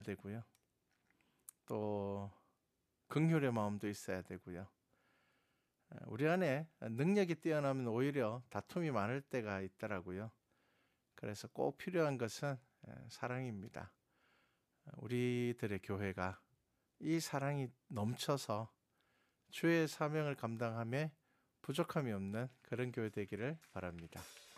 되고요. 또 긍휼의 마음도 있어야 되고요. 우리 안에 능력이 뛰어나면 오히려 다툼이 많을 때가 있더라고요. 그래서 꼭 필요한 것은 사랑입니다. 우리들의 교회가 이 사랑이 넘쳐서 주의 사명을 감당함에 부족함이 없는 그런 교회 되기를 바랍니다.